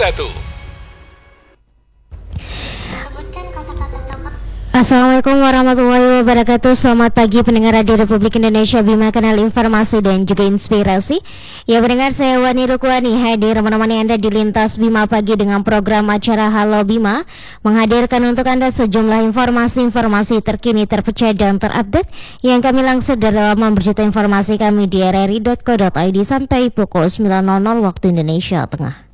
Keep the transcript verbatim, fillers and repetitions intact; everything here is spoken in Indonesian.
satu. Assalamualaikum warahmatullahi wabarakatuh. Selamat pagi pendengar Radio Republik Indonesia, Bima Kanal Informasi dan juga Inspirasi. Ya pendengar, saya Wani Rukwani hadir menemani Anda di Lintas Bima Pagi dengan program acara Halo Bima, menghadirkan untuk Anda sejumlah informasi-informasi terkini, terpercaya dan terupdate yang kami langsung dari laman berita informasi kami di r r i dot co dot i d sampai pukul sembilan waktu Indonesia Tengah.